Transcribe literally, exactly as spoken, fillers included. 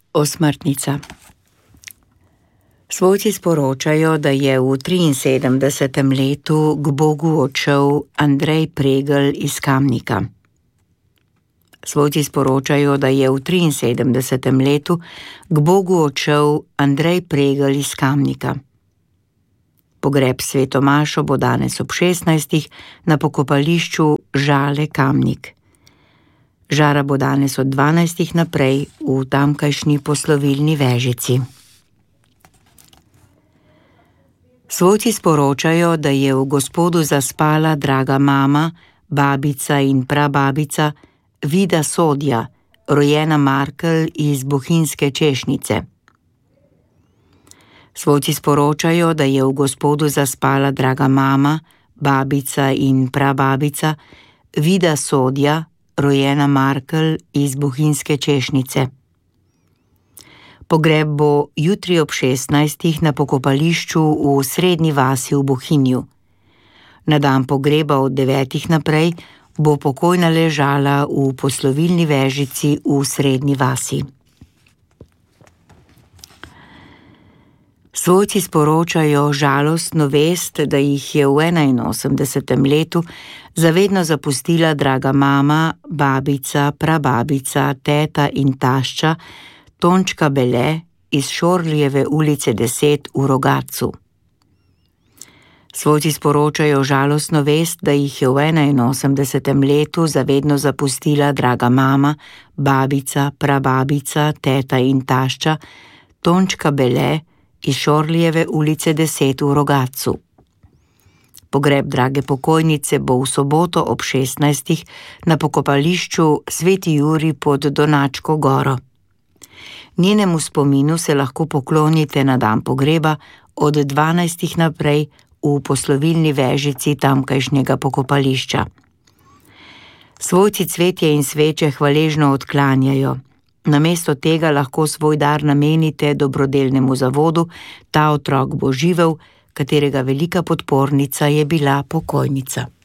Osmrtnica. Svojci sporočajo, da je v triinsedemdesetem letu k Bogu odšel Andrej Pregl iz Kamnika. Svojci sporočajo, da je v triinsedemdesetem letu k Bogu odšel Andrej Pregl iz Kamnika. Pogreb sveto mašo bo danes ob šestnajstih na pokopališču Žale Kamnik. Žara bo danes od dvanajstih naprej v tamkajšnji poslovilni vežici. Svojci sporočajo, da je v Gospodu zaspala draga mama, babica in prababica Vida Sodja, rojena Markel iz Bohinjske Češnjice. Svojci sporočajo, da je v Gospodu zaspala draga mama, babica in prababica Vida Sodja, rojena Markel iz Bohinjske Češnjice. Pogreb bo jutri ob šestnajstih na pokopališču v Srednji vasi v Bohinju. Na dan pogreba od devetih naprej bo pokojna ležala v poslovilni vežici v Srednji vasi. Svojci sporočajo žalostno vest, da jih je v enainosemdesetem letu zavedno zapustila draga mama, babica, prababica, teta in tašča Tončka Bele iz Šorlijeve ulice deset v Rogatcu. Svojci sporočajo žalostno vest, da jih je v enainosemdesetem letu zavedno zapustila draga mama, babica, prababica, teta in tašča Tončka Bele iz Šorlijeve ulice deset v Rogatcu. Pogreb drage pokojnice bo v soboto ob šestnajstih na pokopališču Sveti Jurij pod Donačko goro. Njenemu spominu se lahko poklonite na dan pogreba od dvanajstih naprej v poslovilni vežici tamkajšnjega pokopališča. Svojci cvetje in sveče hvaležno odklanjajo. Namesto tega lahko svoj dar namenite dobrodelnemu zavodu Ta otrok bo živel, katerega velika podpornica je bila pokojnica.